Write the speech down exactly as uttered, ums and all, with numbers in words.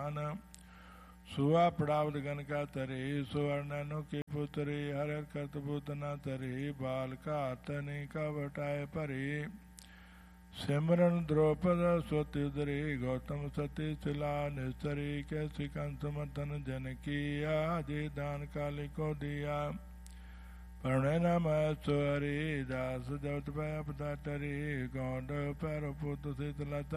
मान सुहा पड़ावत गन का तरे सुवर्णनो के पुतरे हर हर करत पुतना तरे बाल का तने का बटाए परे सिमरन द्रौपद स्वति उदरे गौतम सती शिला निस्तरी कैसी कंस मथन जनकी आजे दान काली को दिया प्रणय नम स्वरी दास जवत पै अपदा टरी गौंड पैर पुत शीतलता